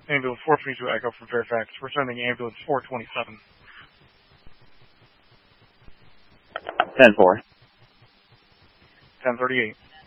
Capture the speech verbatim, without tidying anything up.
Ambulance four twenty-two Echo from Fairfax. We're sending ambulance four twenty-seven. ten four. ten thirty-eight.